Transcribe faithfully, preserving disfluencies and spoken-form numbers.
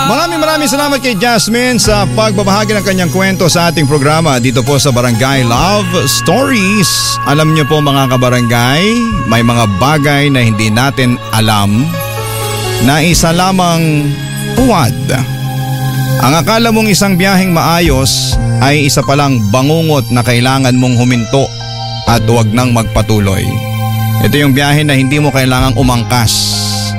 Maraming maraming salamat kay Jasmine sa pagbabahagi ng kanyang kwento sa ating programa dito po sa Barangay Love Stories. Alam niyo po mga kabarangay, may mga bagay na hindi natin alam na isa lamang puwad. Ang akala mong isang biyaheng maayos ay isa palang bangungot na kailangan mong huminto at huwag nang magpatuloy. Ito yung biyahe na hindi mo kailangang umangkas.